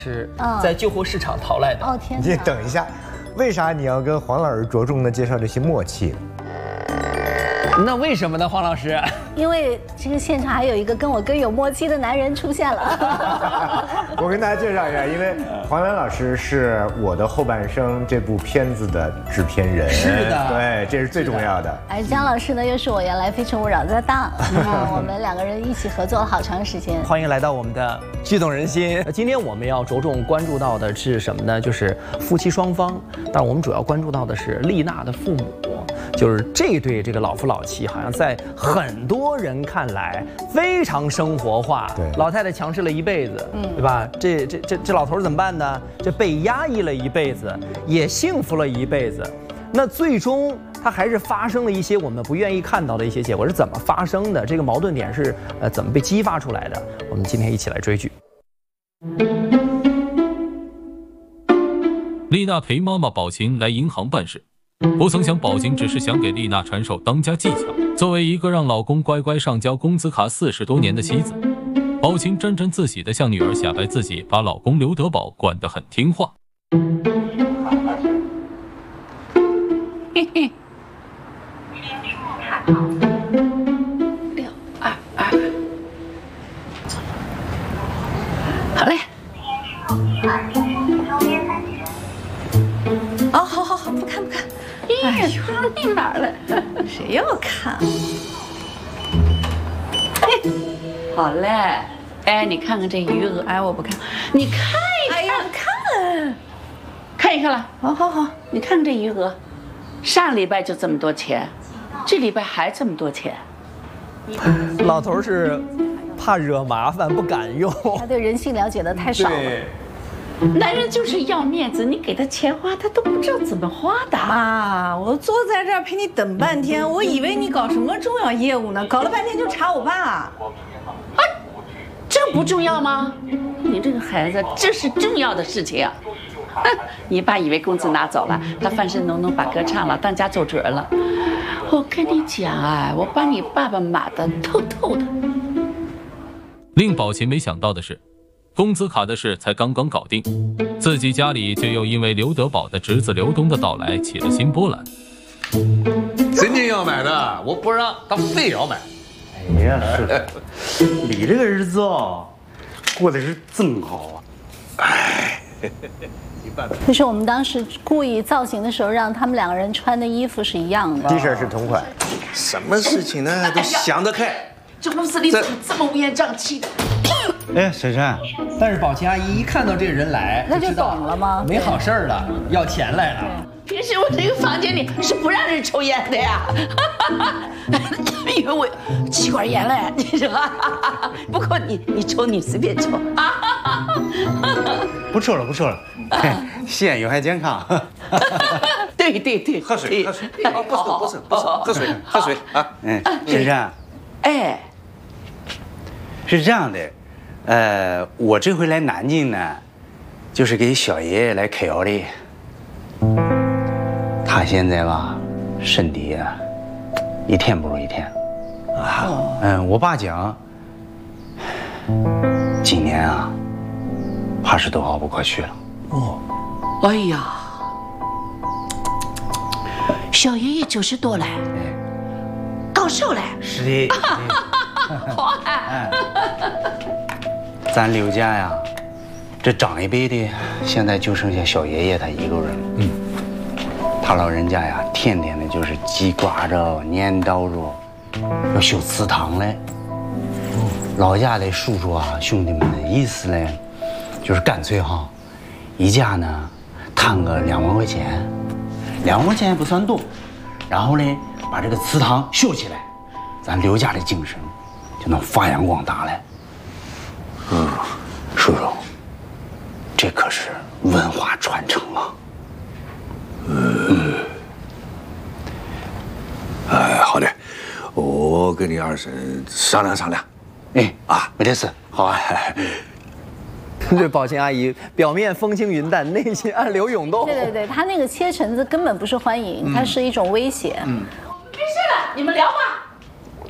是在旧货市场淘来的。 哦天哪！ 你等一下，为啥你要跟黄老师着重的介绍这些默契？ 那为什么呢，黄老师？ 因为这个现场还有一个跟我更有默契的男人出现了。 我跟大家介绍一下，因为黄澜老师是我的后半生这部片子的制片人， 是的， 对，这是最重要的。 而姜老师呢，又是我原来《非诚勿扰》的搭档，我们两个人一起合作了好长时间。 欢迎来到我们的剧动人心。今天我们要着重关注到的是什么呢？就是夫妻双方，但我们主要关注到的是丽娜的父母。就是这对这个老夫老妻，好像在很多人看来非常生活化。 对， 老太太强势了一辈子，对吧？这老头怎么办呢？这被压抑了一辈子，也幸福了一辈子。那最终他还是发生了一些我们不愿意看到的一些结果，是怎么发生的？这个矛盾点是怎么被激发出来的？我们今天一起来追剧。 丽娜陪妈妈宝琴来银行办事。不曾想，宝琴只是想给丽娜传授当家技巧。作为一个让老公乖乖上交工资卡40多年的妻子，宝琴沾沾自喜地向女儿瞎掰自己把老公刘德宝管得很听话。 嘿嘿，622，好嘞。哦，好，不看。哎呦，你哪儿了？谁要看？嘿，好嘞。哎，你看看这余额。哎，我不看。你看一看。哎呀，看一看了。好，你看看这余额，上礼拜就这么多钱，这礼拜还这么多钱。 老头是怕惹麻烦，不敢用。 他对人性了解的太少了。 男人就是要面子，你给他钱花，他都不知道怎么花的。 妈，我坐在这儿陪你等半天，我以为你搞什么重要业务呢，搞了半天就查我爸。 啊，这不重要吗？你这个孩子，这是重要的事情啊！你爸以为工资拿走了，他翻身农把歌唱了，当家做主人了。我跟你讲啊，我把你爸爸码得透透的。 令宝琴没想到的是，工资卡的事才刚刚搞定，自己家里就又因为刘德宝的侄子刘东的到来起了新波澜。 真定要买的，我不让他非要买。 哎呀，是的，你这个日子哦，过得是真好啊！哎， 就是我们当时故意造型的时候，让他们两个人穿的衣服是一样的 ，T 恤是同款。 什么事情呢？都想得开。 这屋子里怎么这么乌烟瘴气的？ 哎，珊珊， 但是宝琴阿姨一看到这个人来， 那就懂了吗？ 没好事了，要钱来了。 平时我这个房间里是不让人抽烟的呀，因为我气管炎嘞，你说。不过你抽你随便抽。 不抽了，吸烟有害健康。 对， 喝水。不是，喝水啊。 珊珊， 哎， 是这样的，我这回来南京呢，就是给小爷爷来开药的。他现在吧，身体啊，一天不如一天。我爸讲，今年啊，怕是都熬不过去了。 哎呀，小爷爷90多了，高寿了。 是的。咱刘家呀，这长一辈的现在就剩下小爷爷他一个人。他老人家呀，天天的就是鸡挂着、念叨着，要修祠堂嘞。老家的叔叔啊、兄弟们的意思嘞，就是干脆哈，一家呢摊个2万块钱，2万块钱也不算多，然后呢把这个祠堂修起来，咱刘家的精神就能发扬光大了。叔叔，这可是文化传承啊。 好的，我跟你二婶商量商量。 没得事，好啊。 这宝琴阿姨表面风轻云淡，内心暗流涌动。 对，她那个切橙子根本不是欢迎，它是一种威胁。 没事了，你们聊吧。